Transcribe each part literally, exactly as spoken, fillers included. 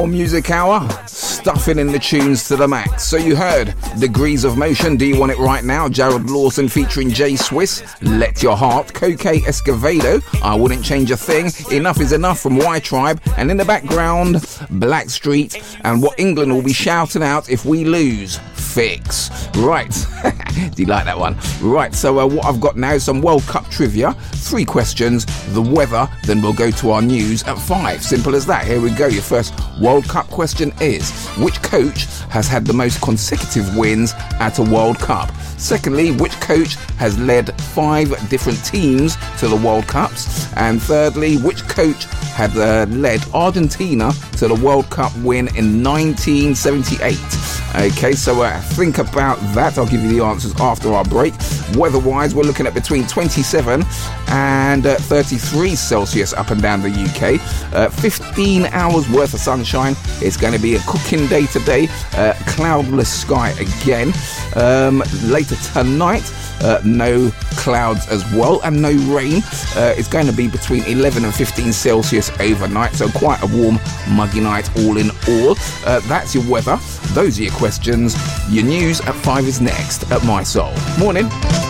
Music Hour, stuffing in the tunes to the max. So you heard Degrees of Motion, Do You Want It Right Now? Jared Lawson featuring Jay Swiss, Let Your Heart, Coque Escovedo, I Wouldn't Change a Thing, Enough Is Enough from Y Tribe, and in the background, Blackstreet, and What England Will Be Shouting Out If We Lose, Fix. Right, do you like that one? Right, so uh, what I've got now is some World Cup trivia, three questions, the weather, then we'll go to our news at five. Simple as that. Here we go. Your first World Cup question is, which coach has had the most consecutive wins at a World Cup? Secondly, which coach has led five different teams to the World Cups? And thirdly, which coach had uh, led Argentina to the World Cup win in nineteen seventy-eight? Okay, so uh, think about that. I'll give you the answers after our break. Weather-wise, we're looking at between twenty-seven and uh, thirty-three Celsius up and down the U K. Uh, fifteen hours worth of sunshine. It's going to be a cooking day today. Uh, cloudless sky again. Um, later tonight, uh, no clouds as well and no rain. Uh, it's going to be between eleven and fifteen Celsius overnight, so quite a warm, muggy night all in all. Uh, that's your weather. Those are your questions. Your news at five is next at My Soul. Morning.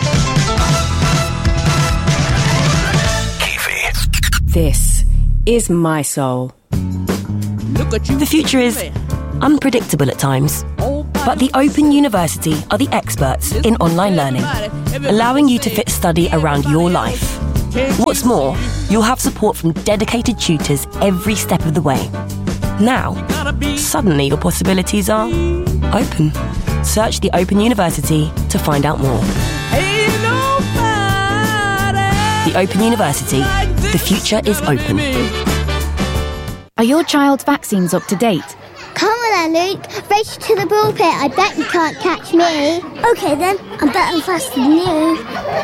This is My Soul. Look at you. The future is unpredictable at times, but the Open University are the experts in online learning, allowing you to fit study around your life. What's more, you'll have support from dedicated tutors every step of the way. Now, suddenly your possibilities are open. Search the Open University to find out more. The Open University. The future is open. Are your child's vaccines up to date? Come on then, Luke. Race to the bullpit. I bet you can't catch me. OK then, I'm better and faster than you.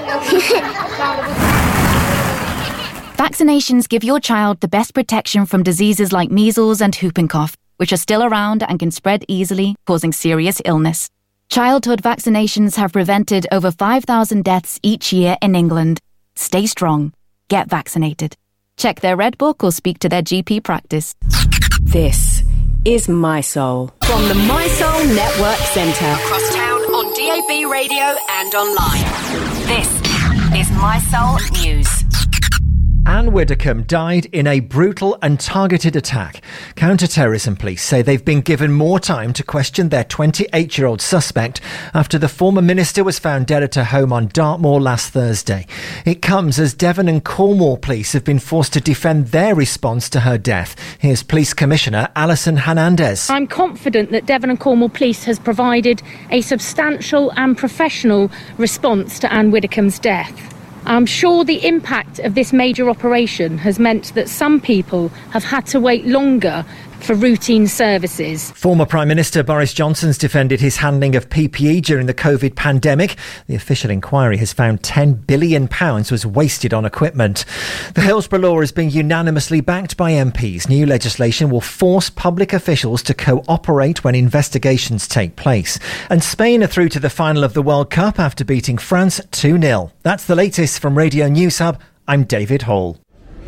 Vaccinations give your child the best protection from diseases like measles and whooping cough, which are still around and can spread easily, causing serious illness. Childhood vaccinations have prevented over five thousand deaths each year in England. Stay strong. Get vaccinated. Check their Red Book or speak to their G P practice. This is My Soul. From the My Soul Network Centre. Across town on D A B radio and online. This is My Soul News. Anne Widdecombe died in a brutal and targeted attack. Counter-terrorism police say they've been given more time to question their twenty-eight-year-old suspect after the former minister was found dead at her home on Dartmoor last Thursday. It comes as Devon and Cornwall police have been forced to defend their response to her death. Here's Police Commissioner Alison Hernandez. I'm confident that Devon and Cornwall Police has provided a substantial and professional response to Anne Widdecombe's death. I'm sure the impact of this major operation has meant that some people have had to wait longer for routine services. Former Prime Minister Boris Johnson's defended his handling of P P E during the COVID pandemic. The official inquiry has found ten billion pounds was wasted on equipment. The Hillsborough law is being unanimously backed by M Ps. New legislation will force public officials to cooperate when investigations take place. And Spain are through to the final of the World Cup after beating France two nil. That's the latest from Radio News Hub. I'm David Hall.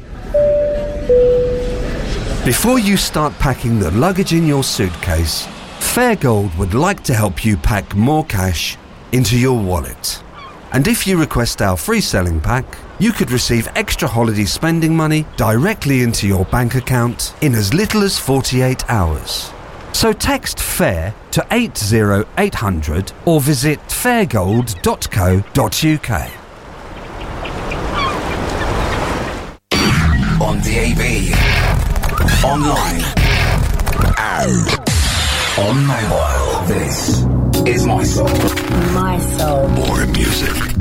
Before you start packing the luggage in your suitcase, Fairgold would like to help you pack more cash into your wallet. And if you request our free selling pack, you could receive extra holiday spending money directly into your bank account in as little as forty-eight hours. So text FAIR to eight zero eight hundred or visit fairgold dot co dot uk. On D A B, online, and on mobile. This is My Soul. My Soul. More music.